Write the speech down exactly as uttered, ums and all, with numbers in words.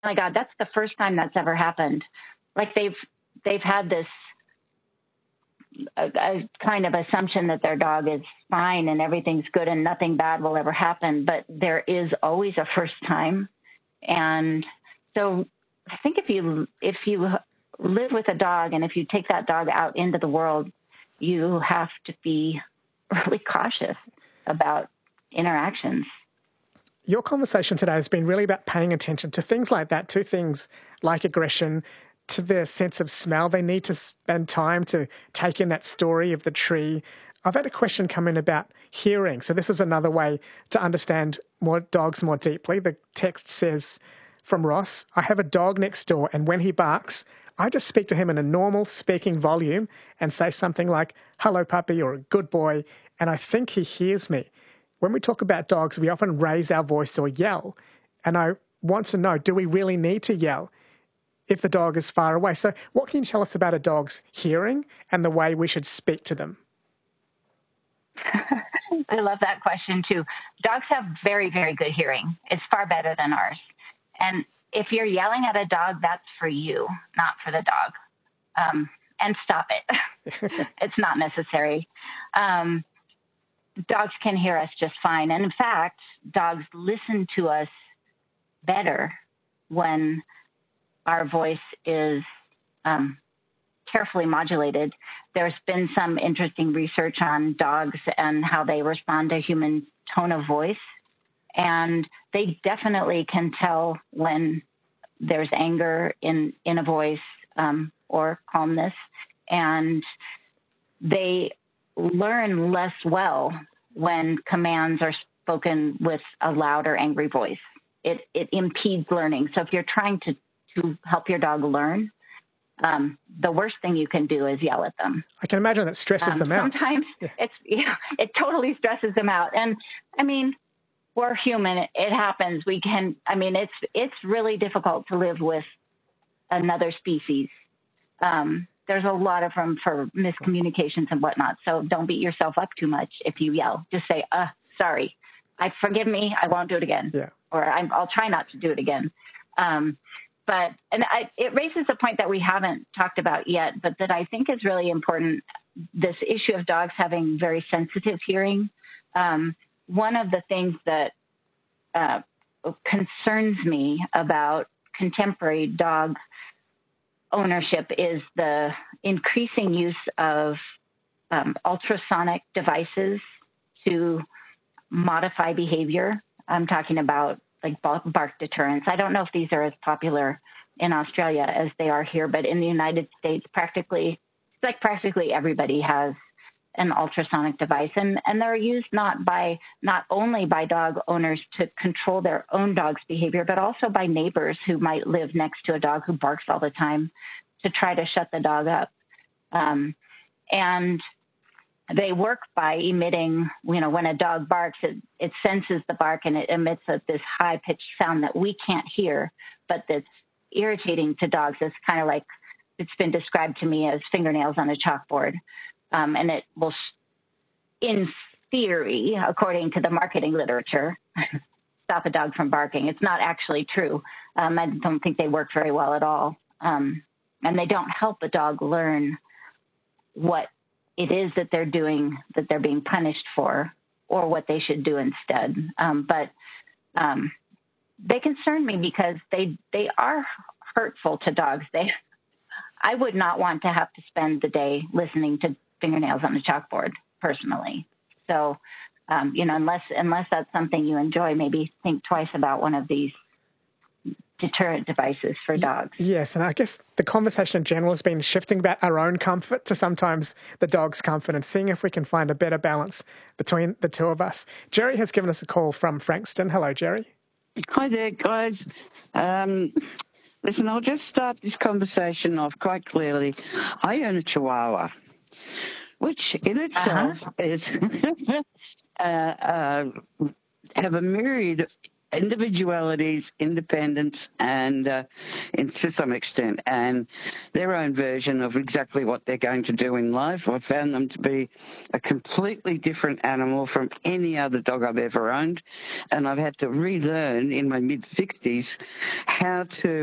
my God, that's the first time that's ever happened. Like they've, they've had this a, a kind of assumption that their dog is fine and everything's good and nothing bad will ever happen. But there is always a first time. And so I think if you, if you live with a dog and if you take that dog out into the world, you have to be really cautious about interactions. Your conversation today has been really about paying attention to things like that, to things like aggression, to their sense of smell. They need to spend time to take in that story of the tree. I've had a question come in about hearing. So this is another way to understand more dogs more deeply. The text says from Ross, I have a dog next door, and when he barks, I just speak to him in a normal speaking volume and say something like, hello, puppy, or a good boy, and I think he hears me. When we talk about dogs, we often raise our voice or yell. And I want to know, do we really need to yell if the dog is far away? So what can you tell us about a dog's hearing and the way we should speak to them? I love that question too. Dogs have very, very good hearing. It's far better than ours. And if you're yelling at a dog, that's for you, not for the dog. Um, and stop it. It's not necessary. Um, dogs can hear us just fine. And in fact, dogs listen to us better when our voice is um, carefully modulated. There's been some interesting research on dogs and how they respond to human tone of voice. And they definitely can tell when there's anger in, in a voice um, or calmness. And they learn less well when commands are spoken with a loud or angry voice. It, it impedes learning. So if you're trying to, to help your dog learn, um, the worst thing you can do is yell at them. I can imagine that stresses um, them out. Sometimes yeah. it's, yeah, it totally stresses them out. And I mean, we're human. It, it happens. We can, I mean, it's, it's really difficult to live with another species. Um, there's a lot of room for miscommunications and whatnot. So don't beat yourself up too much if you yell. Just say, uh, sorry, I forgive me. I won't do it again. Yeah. Or I'm, I'll try not to do it again. Um, but, and I, it raises a point that we haven't talked about yet, but that I think is really important. This issue of dogs having very sensitive hearing. Um, one of the things that uh, concerns me about contemporary dog ownership is the increasing use of um, ultrasonic devices to modify behavior. I'm talking about like bark deterrents. I don't know if these are as popular in Australia as they are here, but in the United States, practically, like practically everybody has an ultrasonic device, and, and they're used not by, not only by dog owners to control their own dog's behavior, but also by neighbors who might live next to a dog who barks all the time to try to shut the dog up. Um, and they work by emitting, you know, when a dog barks, it, it senses the bark and it emits a, this high-pitched sound that we can't hear, but that's irritating to dogs. It's kind of like, it's been described to me as fingernails on a chalkboard. Um, and it will, in theory, according to the marketing literature, stop a dog from barking. It's not actually true. Um, I don't think they work very well at all. Um, and they don't help a dog learn what it is that they're doing, that they're being punished for, or what they should do instead. Um, but um, they concern me because they they are hurtful to dogs. They, I would not want to have to spend the day listening to fingernails on a chalkboard personally. So, um, you know, unless unless that's something you enjoy, maybe think twice about one of these deterrent devices for dogs. Yes, and I guess the conversation in general has been shifting about our own comfort to sometimes the dog's comfort and seeing if we can find a better balance between the two of us. Jerry has given us a call from Frankston. Hello, Jerry. Hi there, guys. Um, listen, I'll just start this conversation off quite clearly. I own a Chihuahua, which in itself uh-huh. is uh, uh, have a myriad individualities, independence, and uh, in, to some extent, and their own version of exactly what they're going to do in life. I found them to be a completely different animal from any other dog I've ever owned, and I've had to relearn in my mid-sixties how to